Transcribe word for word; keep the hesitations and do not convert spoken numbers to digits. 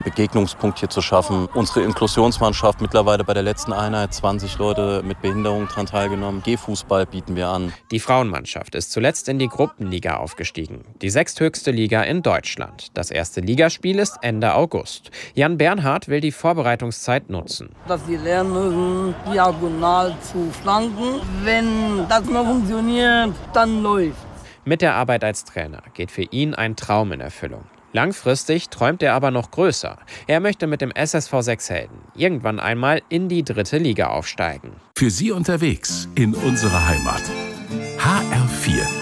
Begegnungspunkt hier zu schaffen. Unsere Inklusionsmannschaft, mittlerweile bei der letzten Einheit zwanzig Leute mit Behinderung daran teilgenommen. Gehfußball bieten wir an. Die Frauenmannschaft ist zuletzt in die Gruppenliga aufgestiegen, die sechsthöchste Liga in Deutschland. Das erste Ligaspiel ist Ende August. Jan Bernhard will die Vorbereitungszeit nutzen. Dass sie lernen müssen, diagonal zu flanken. Wenn das noch funktioniert, dann läuft. Mit der Arbeit als Trainer geht für ihn ein Traum in Erfüllung. Langfristig träumt er aber noch größer. Er möchte mit dem S S V Sechshelden irgendwann einmal in die dritte Liga aufsteigen. Für Sie unterwegs in unsere Heimat. H R vier